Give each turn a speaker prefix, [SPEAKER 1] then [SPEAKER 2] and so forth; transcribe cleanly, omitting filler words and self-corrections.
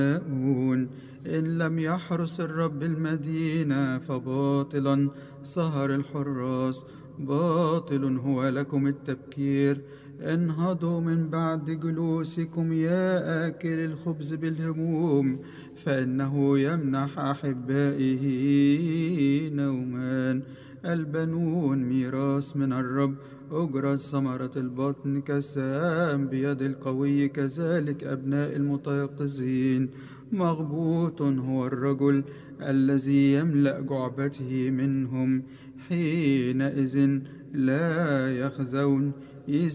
[SPEAKER 1] إن لم يحرس الرب المدينة فباطلا سهر الحراس، باطل هو لكم التبكير. انهضوا من بعد جلوسكم يا آكل الخبز بالهموم، فإنه يمنح أحبائه نومان. البنون ميراث من الرب، أجرة ثمرة البطن كالسهام بيد القوي، كذلك أبناء المتيقظين. مغبوط هو الرجل الذي يملأ جعبته منهم، حينئذ لا يخزون.